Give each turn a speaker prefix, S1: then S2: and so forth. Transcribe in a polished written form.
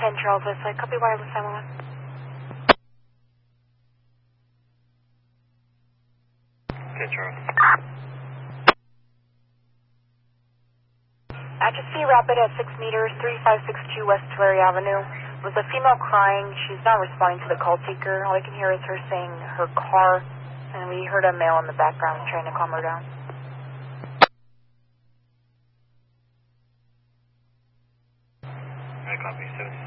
S1: 10 Charles Westside, copy wireless 911.
S2: Charles.
S1: Address C Rapid at 6 meters, 3562 West Tulare Avenue. Was a female crying. She's not responding to the call taker. All I can hear is her saying her car, and we heard a male in the background trying to calm her down.
S2: I copy 7